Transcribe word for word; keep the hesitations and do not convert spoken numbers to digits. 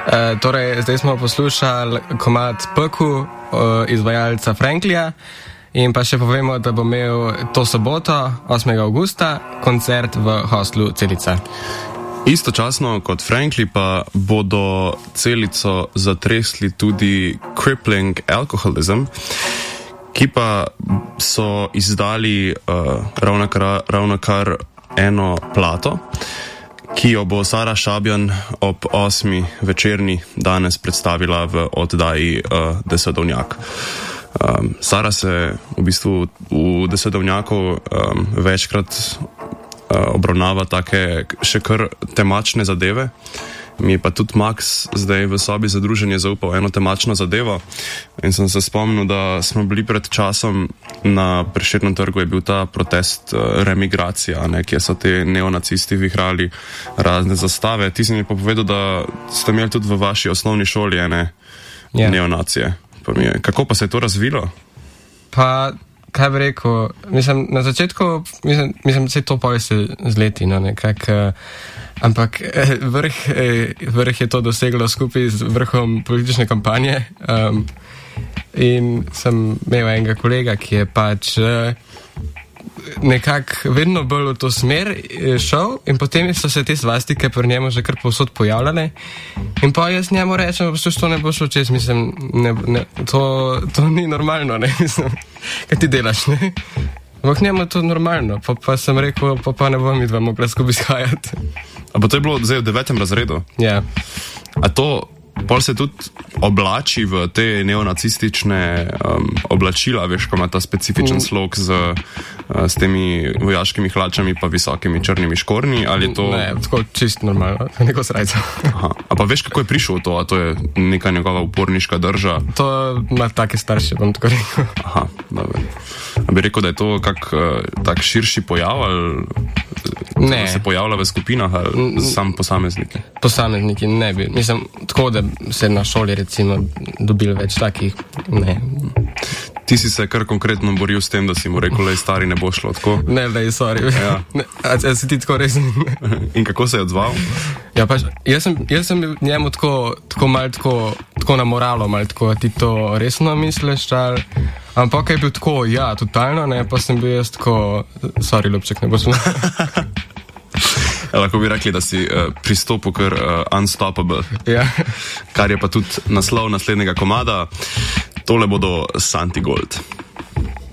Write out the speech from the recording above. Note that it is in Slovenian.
Uh, torej, zdaj smo poslušali komad Peku uh, izvajalca Franklija in pa še povemo, da bo imel to soboto, osmega avgusta, koncert v hostlu Celica. Istočasno kot Frankli pa bodo Celico zatresli tudi Crippling Alcoholism, ki pa so izdali uh, ravnokar, ravnokar eno plato, ki jo bo Sara Šabjan ob osmi večerni danes predstavila v oddaji uh, Desedovnjak. Um, Sara se v bistvu v Desedovnjaku um, večkrat uh, obravnava take še kar temačne zadeve. Mi je pa tudi Max zdaj v sobi za druženje zaupal eno temačno zadevo in sem se spomnil, da smo bili pred časom na Prešernem trgu, je bil ta protest uh, remigracija, ne, kjer so te neonacisti vihrali razne zastave. Ti si mi pa povedal, da ste imeli tudi v vaši osnovni šoli ene yeah. neonacije. Pa mi je, kako pa se je to razvilo? Pa, kaj bi rekel, mislim, na začetku, mislim, mislim da se to pa se z leti, no, nekak, uh, ampak eh, vrh, eh, vrh je to doseglo skupaj z vrhom politične kampanje um, in sem imel enega kolega, ki je pač eh, nekako vedno bolj v to smer šel in potem so se te svastike pri njemu že kar povsod pojavljale in pa jaz njemu rečem, da to ne bo šlo čez, mislim, ne, ne, to, to ni normalno, ne, mislim, kaj ti delaš, ne? Ampak njemu je to normalno, pa, pa sem rekel, pa, pa ne bom midva mogla skupaj izhajati. A pa to je bilo zdaj v devetem razredu? Ja. A to pol se tudi oblači v te neonacistične um, oblačila, veš, ko ima ta specifičen slog z, uh, s temi vojaškimi hlačami pa visokimi črnimi škornji, ali to... Ne, tako čist normalno, neko srajco. Aha. A pa veš, kako je prišel to, a to je neka njegova uporniška drža? To ima take starše, bom tako rekel. Aha, dobro. A bi rekel, da je to kak uh, tak širši pojav, ali ne. Se pojavlja v skupinah, ali sam posamezniki? Posamezniki ne bi. Mislim, tako da se na šoli recimo dobili več takih, ne. Ti si se kar konkretno boril s tem, da si mu rekel, lej stari, ne bo šlo tako? Ne, lej, sorry. Ja. Ne, a, a si ti tako resen? In kako se je odzval? Ja, pač, jaz sem, jaz sem njemu tako, tako mal tako, tako na moralo, mal tako, ti to resno misliš, ali... Ampak je bil tako, ja, totalno, ne, pa sem bil jaz tako, sorry, ljubček, ne bo šlo. Lahko bi rekli, da si uh, pristopil kar uh, unstoppable. Ja. Kar je pa tudi naslov naslednjega komada. Tole bodo Santi Gold.